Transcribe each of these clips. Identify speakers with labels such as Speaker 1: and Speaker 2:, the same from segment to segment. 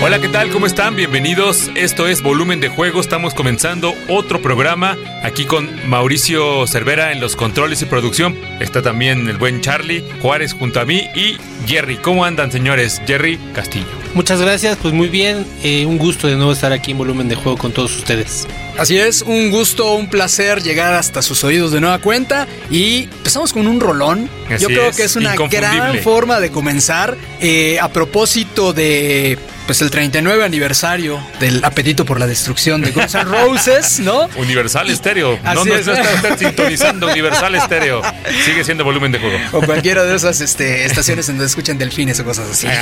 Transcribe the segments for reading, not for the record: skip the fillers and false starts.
Speaker 1: Hola, ¿qué tal? ¿Cómo están? Bienvenidos. Esto es Volumen de Juego. Estamos comenzando otro programa aquí con Mauricio Cervera en los controles y producción. Está también el buen Charlie Juárez junto a mí y Jerry. ¿Cómo andan, señores? Jerry Castillo.
Speaker 2: Muchas gracias, pues muy bien. Un gusto de nuevo estar aquí en Volumen de Juego con todos ustedes.
Speaker 3: Así es, un gusto, un placer llegar hasta sus oídos de nueva cuenta. Y empezamos con un rolón. Yo creo que es una gran forma de comenzar. A propósito de pues el 39 aniversario del Apetito por la Destrucción de Guns N' Roses, ¿no?
Speaker 1: Universal Estéreo. No está usted sintonizando Universal Estéreo. Sigue siendo Volumen de Juego.
Speaker 3: O cualquiera de esas estaciones en donde escuchan delfines o cosas así.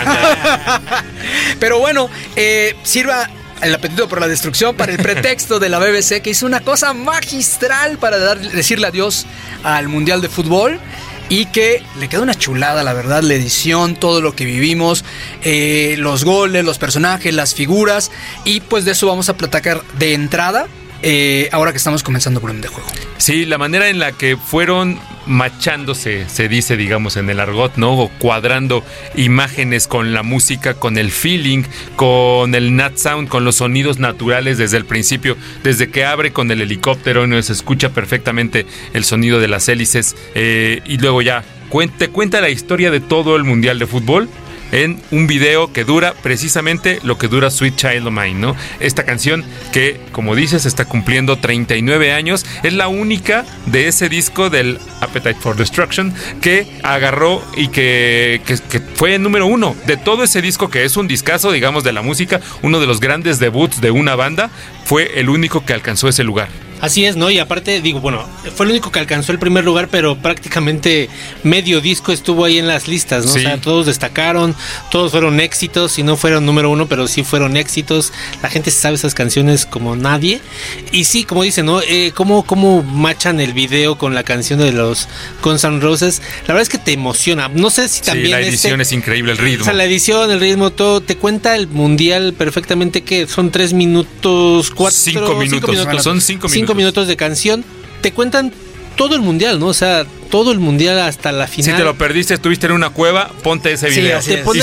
Speaker 3: Pero bueno, sirva el Apetito por la Destrucción para el pretexto de la BBC, que hizo una cosa magistral para decirle adiós al Mundial de Fútbol. Y que le quedó una chulada, la verdad, la edición, todo lo que vivimos, los goles, los personajes, las figuras. Y pues de eso vamos a platicar de entrada, ahora que estamos comenzando Volumen de Juego.
Speaker 1: Sí, la manera en la que fueron machándose, se dice, digamos, en el argot, ¿no? O cuadrando imágenes con la música, con el feeling, con el nat sound, con los sonidos naturales desde el principio, desde que abre con el helicóptero, ¿no? Se escucha perfectamente el sonido de las hélices, y luego ya cuenta la historia de todo el Mundial de Fútbol en un video que dura precisamente lo que dura Sweet Child O' Mine, ¿no? Esta canción que, como dices, está cumpliendo 39 años. Es la única de ese disco del Appetite for Destruction que agarró y que fue el número uno. De todo ese disco, que es un discazo, digamos, de la música, uno de los grandes debuts de una banda, fue el único que alcanzó ese lugar.
Speaker 2: Así es, ¿no? Y aparte, digo, bueno, fue el único que alcanzó el primer lugar, pero prácticamente medio disco estuvo ahí en las listas, ¿no? Sí. O sea, todos destacaron, todos fueron éxitos, si no fueron número uno, pero sí fueron éxitos. La gente sabe esas canciones como nadie. Y sí, como dicen, ¿no? ¿Cómo machan el video con la canción de los Guns N' Roses? La verdad es que te emociona. No sé si también...
Speaker 1: Sí, la edición es increíble, el ritmo.
Speaker 2: O sea, la edición, el ritmo, todo. Te cuenta el mundial perfectamente, que son 3 minutos,
Speaker 1: 5 minutos. Bueno, son 5 minutos.
Speaker 2: 5 minutos de canción, te cuentan todo el mundial, ¿no? O sea, todo el mundial hasta la final.
Speaker 1: Si te lo perdiste, estuviste en una cueva, ponte ese video.
Speaker 2: Sí, te pone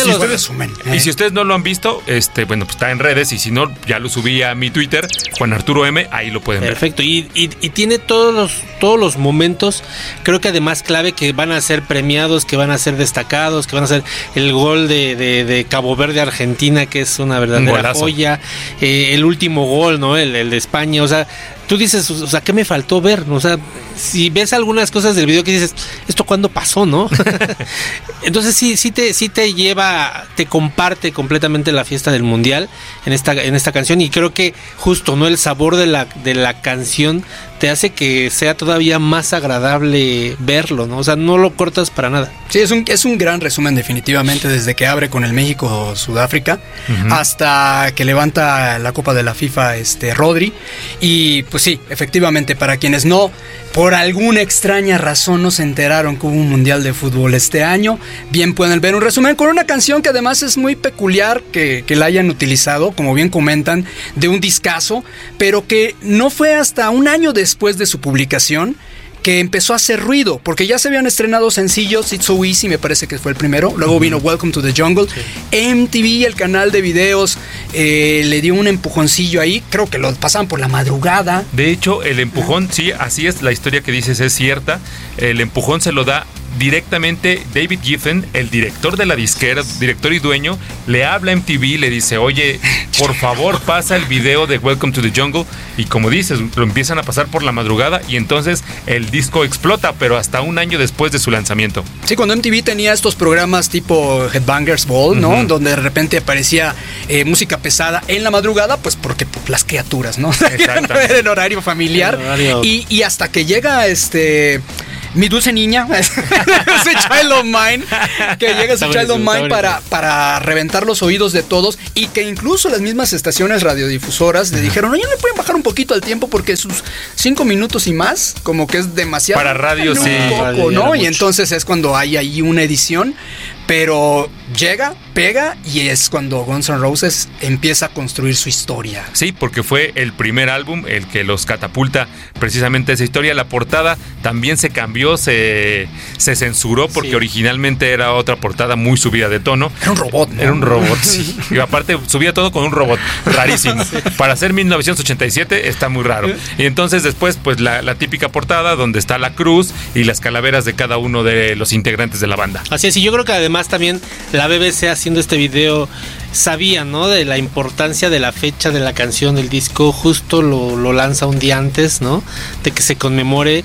Speaker 1: y si ustedes no lo han visto, bueno, pues está en redes, y si no, ya lo subí a mi Twitter, Juan Arturo M, ahí lo pueden ver.
Speaker 2: Perfecto, y tiene todos los momentos, creo que además clave, que van a ser premiados, que van a ser destacados, que van a ser el gol de Cabo Verde Argentina, que es una verdadera joya, el último gol, ¿no? El de España, o sea, tú dices, o sea, ¿qué me faltó ver? O sea, si ves algunas cosas del video que dices, ¿esto cuándo pasó, no? Entonces sí te lleva, te comparte completamente la fiesta del mundial en esta canción, y creo que justo, ¿no? El sabor de la canción te hace que sea todavía más agradable verlo, ¿no? O sea, no lo cortas para nada.
Speaker 3: Sí, es un gran resumen, definitivamente, desde que abre con el México-Sudáfrica, hasta que levanta la Copa de la FIFA Rodri. Y pues sí, efectivamente, para quienes no, por alguna extraña razón, no se enteraron que hubo un Mundial de Fútbol este año, bien pueden ver un resumen con una canción que además es muy peculiar que la hayan utilizado, como bien comentan, de un discazo, pero que no fue hasta un año después de su publicación que empezó a hacer ruido, porque ya se habían estrenado sencillos. It's So Easy, me parece que fue el primero. Luego vino Welcome to the Jungle. Sí. MTV, el canal de videos, le dio un empujoncillo ahí. Creo que lo pasaban por la madrugada.
Speaker 1: De hecho, el empujón, sí, así es, la historia que dices es cierta. El empujón se lo da directamente David Giffen, el director de la disquera, director y dueño. Le habla a MTV, le dice, oye, por favor, pasa el video de Welcome to the Jungle. Y como dices, lo empiezan a pasar por la madrugada, y entonces el disco explota, pero hasta un año después de su lanzamiento.
Speaker 3: Sí, cuando MTV tenía estos programas tipo Headbangers Ball, ¿no? Donde de repente aparecía música pesada en la madrugada, pues porque las criaturas, ¿no? Exacto. En horario familiar. Y hasta que llega Mi Dulce Niña, Sweet Child O' Mine, que llega Sweet Child O' Mine para reventar los oídos de todos, y que incluso las mismas estaciones radiodifusoras le dijeron, oye, ¿no le pueden bajar un poquito al tiempo? Porque sus 5 minutos y más, como que es demasiado.
Speaker 1: Para radio,
Speaker 3: un
Speaker 1: sí.
Speaker 3: poco, ¿no? Y entonces es cuando hay ahí una edición. pero llega, pega, y es cuando Guns N' Roses empieza a construir su historia.
Speaker 1: Sí, porque fue el primer álbum el que los catapulta precisamente esa historia. La portada también se cambió, se censuró porque originalmente era otra portada muy subida de tono.
Speaker 3: Era un robot, ¿no?
Speaker 1: Era un robot, sí. Y aparte subía todo con un robot, rarísimo. Para ser 1987 está muy raro. Y entonces después, pues la típica portada donde está la cruz y las calaveras de cada uno de los integrantes de la banda.
Speaker 2: Así es, y yo creo que además también la BBC haciendo este video sabía, ¿no?, de la importancia de la fecha de la canción del disco. Justo lo lanza un día antes, ¿no?, de que se conmemore.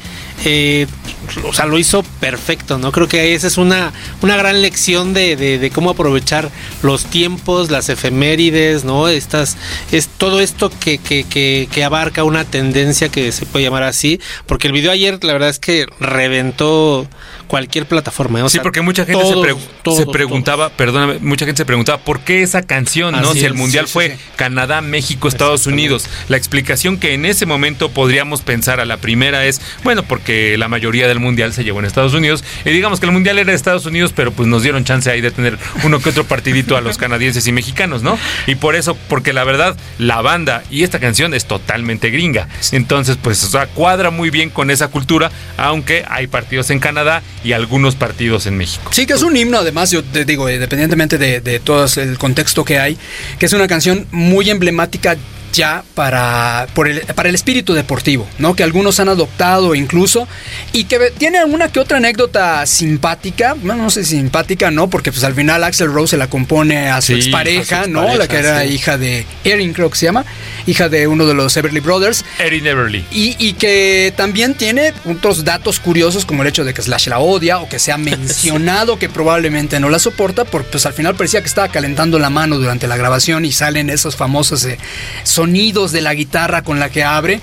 Speaker 2: O sea, lo hizo perfecto, ¿no? Creo que esa es una gran lección de cómo aprovechar los tiempos, las efemérides, ¿no? Es todo esto que abarca una tendencia que se puede llamar así, porque el video ayer la verdad es que reventó cualquier plataforma, ¿no? O
Speaker 1: sí,
Speaker 2: sea,
Speaker 1: porque mucha gente se preguntaba, perdóname, mucha gente se preguntaba ¿por qué esa canción, no?
Speaker 2: Así
Speaker 1: Si el
Speaker 2: es,
Speaker 1: mundial fue Canadá, México, Estados Unidos. La explicación que en ese momento podríamos pensar a la primera es, bueno, porque la mayoría del mundial se llevó en Estados Unidos, y digamos que el mundial era de Estados Unidos, pero pues nos dieron chance ahí de tener uno que otro partidito a los canadienses y mexicanos, ¿no? Y por eso, porque la verdad, la banda y esta canción es totalmente gringa. Entonces, pues, o sea, cuadra muy bien con esa cultura, aunque hay partidos en Canadá y algunos partidos en México.
Speaker 3: Sí, que es un himno, además, yo te digo, independientemente de todo el contexto que hay, que es una canción muy emblemática ya para el espíritu deportivo, ¿no? Que algunos han adoptado incluso, y que tiene alguna que otra anécdota simpática, bueno, no sé si simpática, ¿no? Porque pues al final Axl Rose se la compone a su expareja, ¿no? La que era hija de Erin, creo que se llama, hija de uno de los Everly Brothers.
Speaker 1: Erin Everly.
Speaker 3: Y que también tiene otros datos curiosos, como el hecho de que Slash la odia, o que se ha mencionado que probablemente no la soporta, porque pues al final parecía que estaba calentando la mano durante la grabación, y salen esos famosos sonidos de la guitarra con la que abre,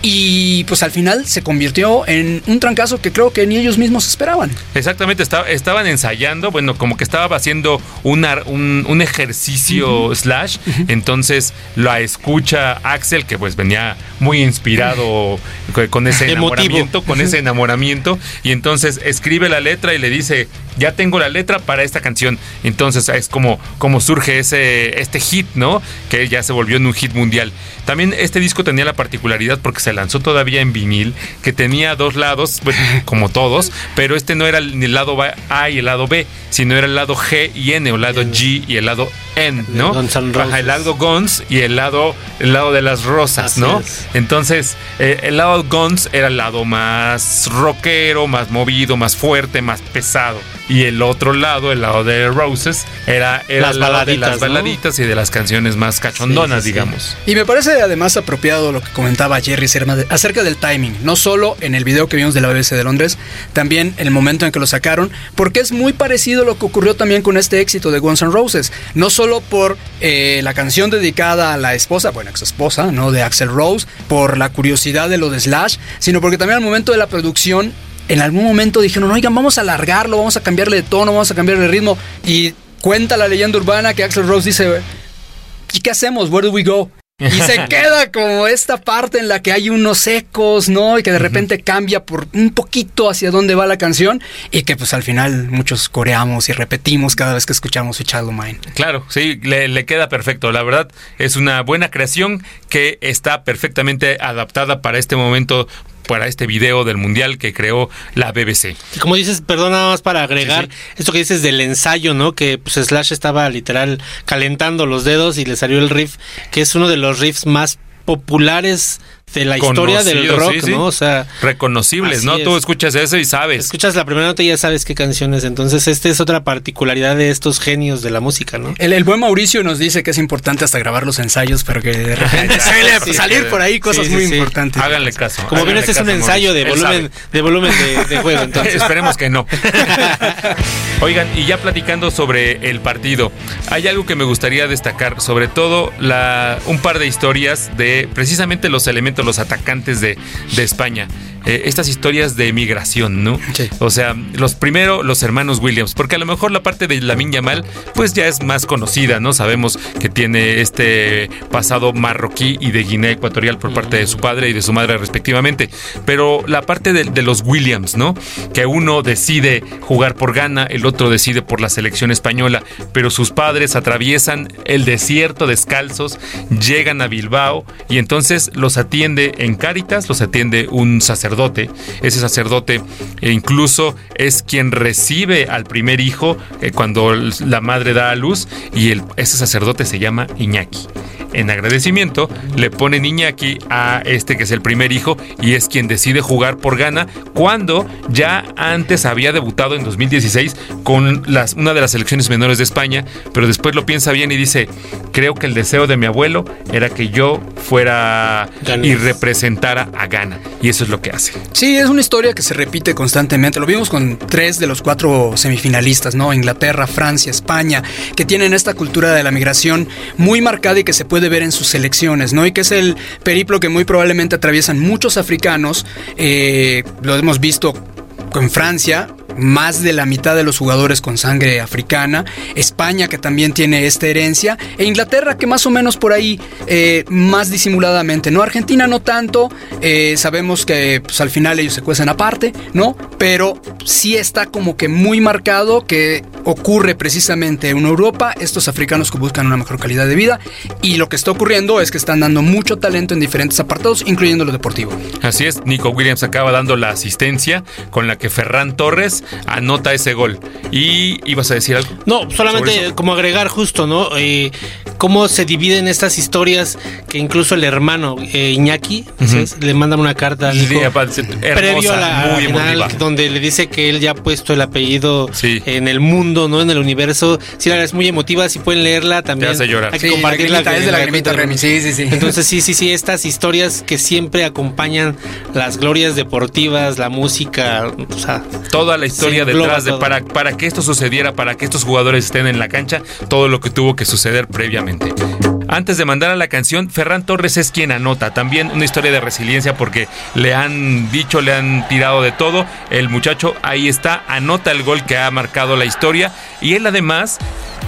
Speaker 3: y pues al final se convirtió en un trancazo que creo que ni ellos mismos esperaban.
Speaker 1: Exactamente, estaban ensayando, bueno, como que estaba haciendo un ejercicio Slash, entonces la escucha Axl, que pues venía muy inspirado con ese enamoramiento, y entonces escribe la letra y le dice, ya tengo la letra para esta canción. Entonces es como surge este hit, ¿no? Que ya se volvió en un hit mundial. También este disco tenía la particularidad, porque se lanzó todavía en vinil, que tenía dos lados, bueno, como todos, pero este no era ni el lado A y el lado B, sino era el lado G y N, o el lado G y el lado N, ¿no? El lado Guns y el lado de las rosas, así, ¿no? Es. Entonces, el lado Guns era el lado más rockero, más movido, más fuerte, más pesado. Y el otro lado, el lado de Roses, era el lado de las baladitas, ¿no? Y de las canciones más cachondonas, digamos.
Speaker 3: Y me parece además apropiado lo que comentaba Jerry acerca del timing, no solo en el video que vimos de la BBC de Londres, también en el momento en que lo sacaron, porque es muy parecido a lo que ocurrió también con este éxito de Guns N' Roses, no solo por la canción dedicada a la esposa, bueno, ex esposa, ¿no?, de Axl Rose, por la curiosidad de lo de Slash, sino porque también al momento de la producción, en algún momento dijeron, oigan, vamos a alargarlo, vamos a cambiarle de tono, vamos a cambiarle de ritmo, y cuenta la leyenda urbana que Axl Rose dice, ¿y qué hacemos? Where do we go? Y se queda como esta parte en la que hay unos ecos, ¿no? Y que de repente cambia por un poquito hacia dónde va la canción, y que pues al final muchos coreamos y repetimos cada vez que escuchamos A Child of Mine.
Speaker 1: Claro, sí, le queda perfecto. La verdad es una buena creación que está perfectamente adaptada para este momento, para este video del mundial que creó la BBC.
Speaker 2: Y como dices, perdón, nada más para agregar esto que dices del ensayo, ¿no? Que pues Slash estaba literal calentando los dedos y le salió el riff, que es uno de los riffs más populares de la historia del rock, ¿no? O sea,
Speaker 1: reconocibles, ¿no? Tú escuchas eso y sabes.
Speaker 2: Escuchas la primera nota y ya sabes qué canción es. Entonces, es otra particularidad de estos genios de la música, ¿no?
Speaker 3: El buen Mauricio nos dice que es importante hasta grabar los ensayos, pero que de repente salir por ahí cosas muy importantes.
Speaker 1: Háganle caso.
Speaker 2: Como ven, este es un ensayo de volumen de juego, entonces.
Speaker 1: Esperemos que no. Oigan, y ya platicando sobre el partido, hay algo que me gustaría destacar, sobre todo un par de historias de precisamente los elementos, los atacantes de España. estas historias de migración, ¿no?
Speaker 3: Sí.
Speaker 1: O sea, los hermanos Williams, porque a lo mejor la parte de Lamine Yamal pues ya es más conocida, ¿no? Sabemos que tiene este pasado marroquí y de Guinea Ecuatorial por parte de su padre y de su madre respectivamente, pero la parte de los Williams, ¿no? Que uno decide jugar por Ghana, el otro decide por la selección española, pero sus padres atraviesan el desierto descalzos, llegan a Bilbao y entonces los atiende en Cáritas, los atiende un sacerdote. Ese sacerdote incluso es quien recibe al primer hijo cuando la madre da a luz, y ese sacerdote se llama Iñaki. En agradecimiento le ponen Iñaki a que es el primer hijo, y es quien decide jugar por Ghana, cuando ya antes había debutado en 2016 con una de las selecciones menores de España, pero después lo piensa bien y dice: creo que el deseo de mi abuelo era que yo fuera y representara a Ghana, y eso es lo que hace.
Speaker 3: Sí, es una historia que se repite constantemente. Lo vimos con 3 de los 4 semifinalistas, ¿no? Inglaterra, Francia, España, que tienen esta cultura de la migración muy marcada y que se puede ver en sus selecciones, ¿no? Y que es el periplo que muy probablemente atraviesan muchos africanos. Lo hemos visto en Francia, más de la mitad de los jugadores con sangre africana. España, que también tiene esta herencia, e Inglaterra, que más o menos por ahí, más disimuladamente, ¿no? Argentina no tanto, sabemos que pues, al final ellos se cuecen aparte, ¿no? Pero sí está como que muy marcado que ocurre precisamente en Europa, estos africanos que buscan una mejor calidad de vida, y lo que está ocurriendo es que están dando mucho talento en diferentes apartados, incluyendo lo deportivo.
Speaker 1: Así es, Nico Williams acaba dando la asistencia con la que Ferran Torres anota ese gol. ¿Y ibas a decir algo?
Speaker 2: No, solamente como agregar justo, ¿no? Cómo se dividen estas historias, que incluso el hermano Iñaki le mandan una carta a Nico, previo a la final, donde le dice que él ya ha puesto el apellido en el mundo, ¿no? En el universo. Sí, la verdad es muy emotiva, si pueden leerla también.
Speaker 1: Te hace llorar.
Speaker 3: Hay que compartirla. Es de la Lagrimita Remy. Sí.
Speaker 2: Entonces sí, estas historias que siempre acompañan las glorias deportivas, la música, o sea,
Speaker 1: toda la historia detrás de para que esto sucediera, para que estos jugadores estén en la cancha, todo lo que tuvo que suceder previamente. Antes de mandar a la canción, Ferran Torres es quien anota. También una historia de resiliencia, porque le han dicho, le han tirado de todo. El muchacho ahí está, anota el gol que ha marcado la historia, y él además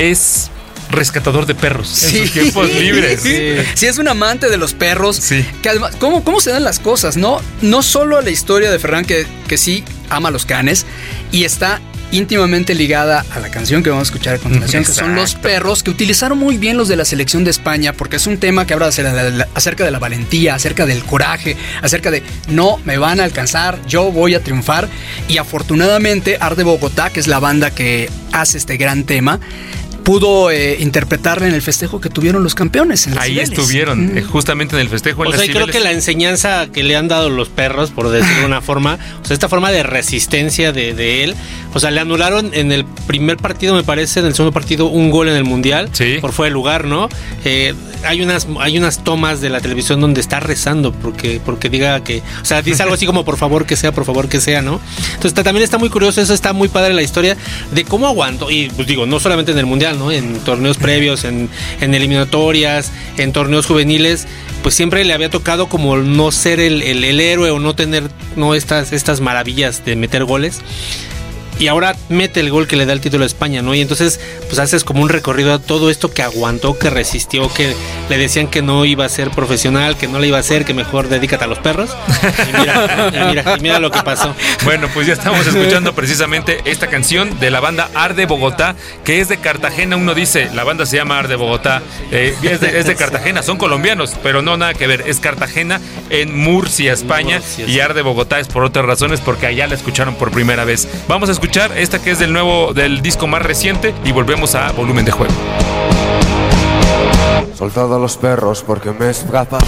Speaker 1: es rescatador de perros en sus tiempos libres.
Speaker 3: Sí, es un amante de los perros.
Speaker 1: Sí.
Speaker 3: Que además, ¿cómo se dan las cosas, no? No solo la historia de Ferran, que sí ama a los canes, y está íntimamente ligada a la canción que vamos a escuchar a continuación, que son los perros, que utilizaron muy bien los de la selección de España, porque es un tema que habla acerca de la valentía, acerca del coraje, acerca de no me van a alcanzar, yo voy a triunfar. Y afortunadamente Arde Bogotá, que es la banda que hace este gran tema, pudo interpretarla en el festejo que tuvieron los campeones en las
Speaker 1: ahí
Speaker 3: Cibeles.
Speaker 1: Estuvieron, justamente en el festejo en
Speaker 2: las Cibeles. Creo que la enseñanza que le han dado los perros, por decirlo de una forma, o sea, esta forma de resistencia de él, o sea, le anularon en el primer partido, me parece, en el segundo partido, un gol en el Mundial, por fuera de lugar, ¿no? Hay unas tomas de la televisión donde está rezando porque diga que, o sea, dice algo así como por favor que sea, ¿no? Entonces también está muy curioso, eso está muy padre la historia de cómo aguantó, y pues digo, no solamente en el Mundial, ¿no? En torneos previos, en eliminatorias, en torneos juveniles, pues siempre le había tocado como no ser el héroe, o no tener estas maravillas de meter goles. Y ahora mete el gol que le da el título a España, ¿no? Y entonces, pues haces como un recorrido a todo esto que aguantó, que resistió, que le decían que no iba a ser profesional, que no le iba a hacer, que mejor dedícate a los perros. Y mira lo que pasó.
Speaker 1: Bueno, pues ya estamos escuchando precisamente esta canción de la banda Arde Bogotá, que es de Cartagena. Uno dice, la banda se llama Arde Bogotá, es de Cartagena, son colombianos, pero no, nada que ver, es Cartagena en Murcia, España, y Arde Bogotá es por otras razones, porque allá la escucharon por primera vez. Vamos a escuchar esta, que es del disco más reciente, y volvemos a Volumen de Juego.
Speaker 4: Soltado a los perros porque me escapa.